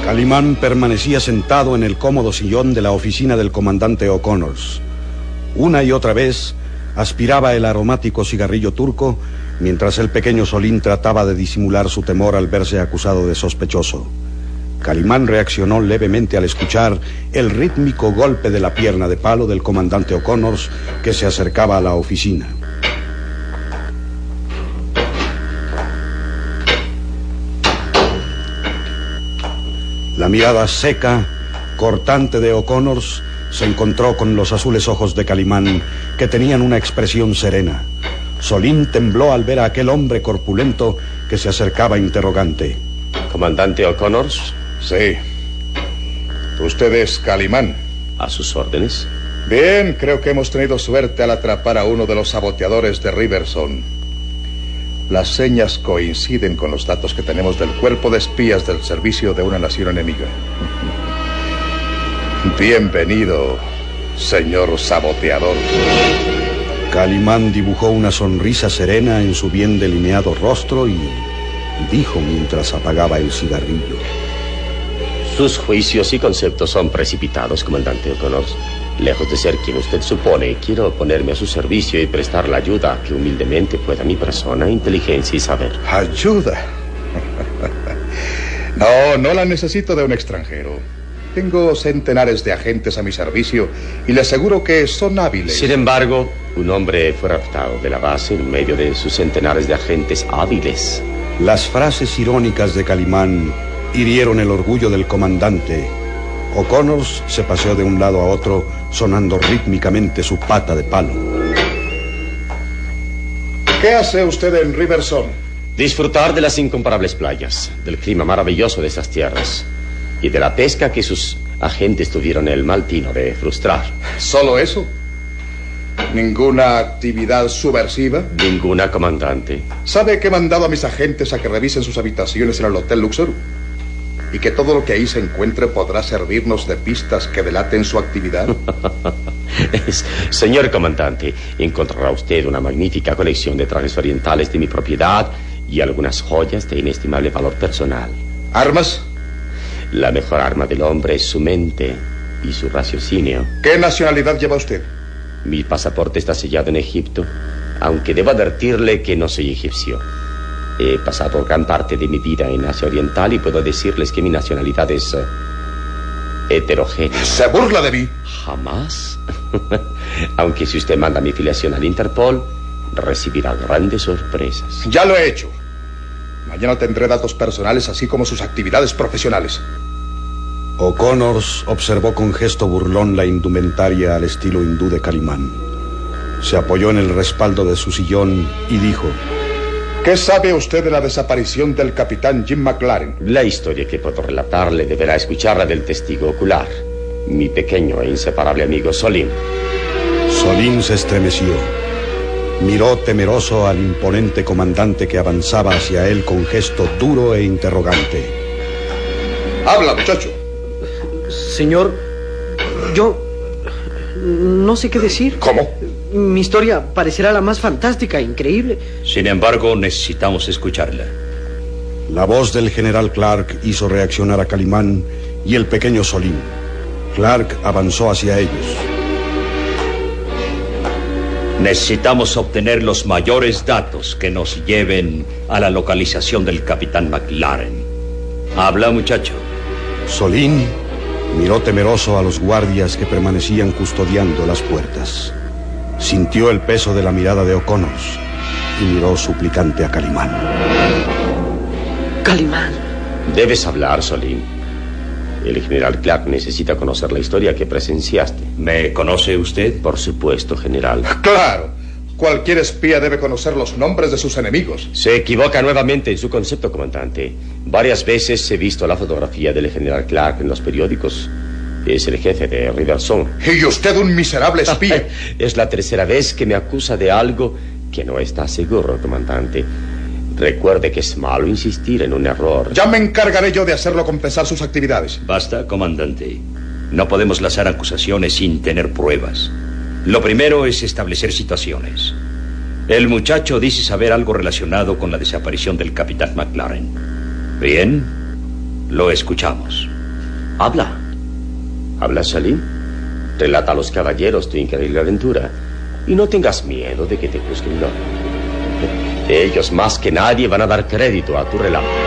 Calimán permanecía sentado en el cómodo sillón de la oficina del comandante O'Connors. Una y otra vez aspiraba el aromático cigarrillo turco, mientras el pequeño Solín trataba de disimular su temor al verse acusado de sospechoso. Calimán reaccionó levemente al escuchar el rítmico golpe de la pierna de palo del comandante O'Connors, que se acercaba a la oficina. La mirada seca, cortante de O'Connors se encontró con los azules ojos de Calimán, que tenían una expresión serena. Solín tembló al ver a aquel hombre corpulento que se acercaba interrogante. ¿Comandante O'Connors? Sí. Usted es Calimán. ¿A sus órdenes? Bien, creo que hemos tenido suerte al atrapar a uno de los saboteadores de Riverson. Las señas coinciden con los datos que tenemos del cuerpo de espías del servicio de una nación enemiga. Bienvenido, señor saboteador. Calimán dibujó una sonrisa serena en su bien delineado rostro y dijo mientras apagaba el cigarrillo. Sus juicios y conceptos son precipitados, comandante O'Connors. Lejos de ser quien usted supone, quiero ponerme a su servicio y prestar la ayuda que humildemente pueda mi persona, inteligencia y saber. ¿Ayuda? No la necesito de un extranjero. Tengo centenares de agentes a mi servicio y le aseguro que son hábiles. Sin embargo, un hombre fue raptado de la base en medio de sus centenares de agentes hábiles. Las frases irónicas de Calimán hirieron el orgullo del comandante. O'Connors se paseó de un lado a otro, sonando rítmicamente su pata de palo. ¿Qué hace usted en Riverson? Disfrutar de las incomparables playas, del clima maravilloso de esas tierras y de la pesca que sus agentes tuvieron el mal tino de frustrar. ¿Solo eso? ¿Ninguna actividad subversiva? Ninguna, comandante. ¿Sabe que he mandado a mis agentes a que revisen sus habitaciones en el Hotel Luxor? Y que todo lo que ahí se encuentre podrá servirnos de pistas que delaten su actividad. Señor comandante, encontrará usted una magnífica colección de trajes orientales de mi propiedad y algunas joyas de inestimable valor personal. ¿Armas? La mejor arma del hombre es su mente y su raciocinio. ¿Qué nacionalidad lleva usted? Mi pasaporte está sellado en Egipto, aunque debo advertirle que no soy egipcio. He pasado gran parte de mi vida en Asia Oriental y puedo decirles que mi nacionalidad es heterogénea. ¿Se burla de mí? Jamás. Aunque si usted manda mi filiación al Interpol, recibirá grandes sorpresas. Ya lo he hecho. Mañana tendré datos personales así como sus actividades profesionales. O'Connors observó con gesto burlón la indumentaria al estilo hindú de Calimán. Se apoyó en el respaldo de su sillón y dijo: ¿Qué sabe usted de la desaparición del capitán Jim McLaren? La historia que puedo relatarle deberá escucharla del testigo ocular, mi pequeño e inseparable amigo Solín. Solín se estremeció. Miró temeroso al imponente comandante que avanzaba hacia él con gesto duro e interrogante. Habla, muchacho. Señor, yo no sé qué decir. ¿Cómo? Mi historia parecerá la más fantástica e increíble. Sin embargo, necesitamos escucharla. La voz del general Clark hizo reaccionar a Calimán y el pequeño Solín. Clark avanzó hacia ellos. Necesitamos obtener los mayores datos que nos lleven a la localización del capitán McLaren. Habla, muchacho. Solín miró temeroso a los guardias que permanecían custodiando las puertas. Sintió el peso de la mirada de O'Connors y miró suplicante a Calimán. Calimán. Debes hablar, Solín. El general Clark necesita conocer la historia que presenciaste. ¿Me conoce usted? Por supuesto, general. Claro. Cualquier espía debe conocer los nombres de sus enemigos. Se equivoca nuevamente en su concepto, comandante. Varias veces he visto la fotografía del general Clark en los periódicos. Es el jefe de Riverson. Y usted un miserable espía. Es la tercera vez que me acusa de algo que no está seguro, comandante. Recuerde que es malo insistir en un error. Ya me encargaré yo de hacerlo confesar sus actividades. Basta, comandante. No podemos lanzar acusaciones sin tener pruebas. Lo primero es establecer situaciones. El muchacho dice saber algo relacionado con la desaparición del capitán McLaren. Bien, lo escuchamos. Habla. Habla, Salim. Relata a los caballeros tu increíble aventura. Y no tengas miedo de que te juzguen, no. Ellos más que nadie van a dar crédito a tu relato.